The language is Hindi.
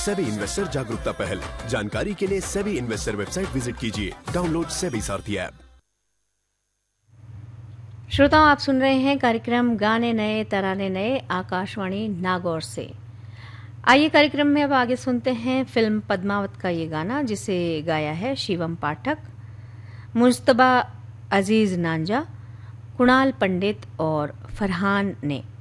सेबी इन्वेस्टर जागरूकता पहल। जानकारी के लिए सेबी इन्वेस्टर वेबसाइट विजिट कीजिए। डाउनलोड सेबी सारथी ऐप। श्रोताओं, आप सुन रहे हैं कार्यक्रम गाने नए तराने नए, आकाशवाणी नागौर से। आइए कार्यक्रम में अब आगे सुनते हैं फिल्म पद्मावत का ये गाना, जिसे गाया है शिवम पाठक, मुस्तबा अजीज नांजा, कुणाल पंडित और फरहान ने।